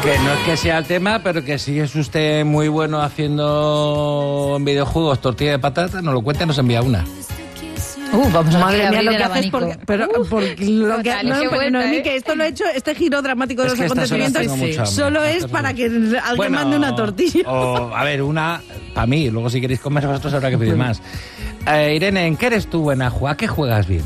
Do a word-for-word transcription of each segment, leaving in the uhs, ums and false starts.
Que no es que sea el tema, pero que si es usted muy bueno haciendo en videojuegos tortilla de patata, nos lo cuenta y nos envía una. Uh, vamos a Madre mía, abrir lo el que haces abanico. porque, pero Uh, porque lo que total, no, qué pero vuelta, Noemí, ¿eh? que esto lo he hecho, este giro dramático de Es los que estas horas acontecimientos tengo mucha hambre. solo es Estas para horas. que alguien Bueno, mande una tortilla. O, a ver, una para mí, luego si queréis comer vosotros habrá que pedir más. Eh, Irene, ¿en qué eres tú buena? ¿A qué juegas bien?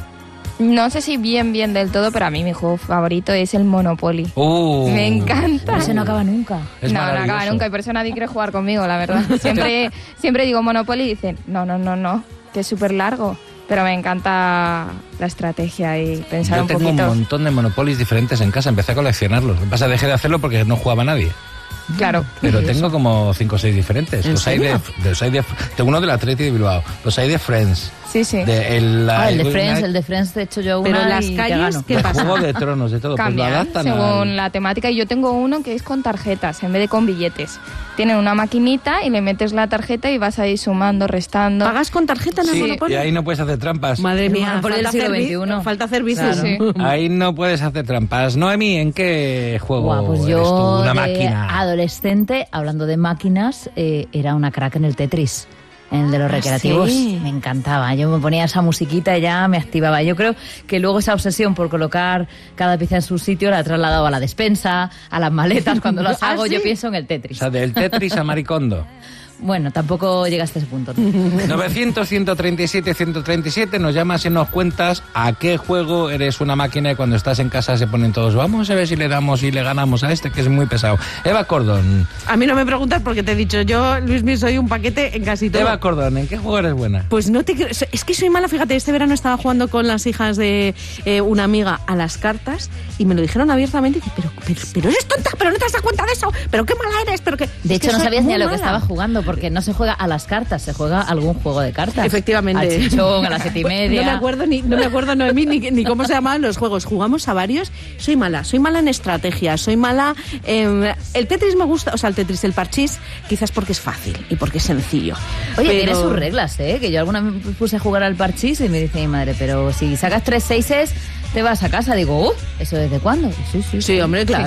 No sé si bien, bien del todo, pero a mí mi juego favorito es el Monopoly. Uh, Me encanta. Ese no acaba nunca. Es no, no maravilloso. acaba nunca y por eso nadie quiere jugar conmigo, la verdad. Siempre, siempre digo Monopoly y dicen, no, no, no, no, que es súper largo. Pero me encanta la estrategia y pensar Yo un tengo poquito. un montón de Monopolies diferentes en casa, empecé a coleccionarlos. Lo que pasa, dejé de hacerlo porque no jugaba nadie. Claro. Pero tengo como cinco o seis diferentes. ¿En Los hay de, serio? de- los hay de, tengo uno del Atleti de Bilbao, los hay de Friends. Sí, sí. De, el, Ah, el de el- Friends, una- el de Friends, de hecho yo una Pero en las y te calles, gano. ¿qué de pasa? Juego de Tronos, de todo. Pues lo Cambian adaptan según al- la temática. Y yo tengo uno que es con tarjetas en vez de con billetes. Tienen una maquinita y le metes la tarjeta y vas ahí sumando, restando. ¿Pagas con tarjeta en el Sí, Monopoly? y ahí no puedes hacer trampas. Madre El mía, Monopoly falta del siglo hacer, vi- veintiuno. falta hacer visos. Claro. Sí. Ahí no puedes hacer trampas. Noemi, ¿en qué juego Guau, pues eres yo tú? Una de máquina. adolescente, hablando de máquinas, eh, era una crack en el Tetris. En el de los ¿Ah, recreativos. sí? Me encantaba. Yo me ponía esa musiquita y ya me activaba. Yo creo que luego esa obsesión por colocar cada pieza en su sitio la he trasladado a la despensa, a las maletas. Cuando las ¿Ah, hago sí? yo pienso en el O Tetris. sea, del Tetris a Maricondo. Bueno, tampoco llegaste a ese punto. ¿no? novecientos, ciento treinta y siete, ciento treinta y siete, nos llamas y nos cuentas a qué juego eres una máquina y cuando estás en casa se ponen todos, vamos a ver si le damos y le ganamos a este que es muy pesado. Eva Cordón. A mí no me preguntas porque te he dicho, yo, Luismi, soy un paquete en casi todo. Eva Cordón, ¿en qué juego eres buena? Pues no te creo- es que soy mala, fíjate, este verano estaba jugando con las hijas de eh, una amiga a las cartas y me lo dijeron abiertamente y dije, pero, pero, pero eres tonta, pero no te has dado cuenta de eso, pero qué mala eres, pero que... De es que hecho, no soy sabías ni muy a lo que mala. estaba jugando, porque no se juega a las cartas, se juega a algún juego de cartas. Efectivamente. Al chichón, a las siete y media. No me acuerdo ni, no me acuerdo Noemí, ni, ni cómo se llamaban los juegos. Jugamos a varios. Soy mala, soy mala en estrategia, soy mala. Eh, el Tetris me gusta, o sea, el Tetris, el parchís, quizás porque es fácil y porque es sencillo. Oye, Pero- tiene sus reglas, ¿eh? Que yo alguna vez me puse a jugar al parchís y me dice mi madre, pero si sacas tres seises, te vas a casa. Digo, uh, ¿eso desde cuándo? Y sí, sí, Sí, hombre, claro.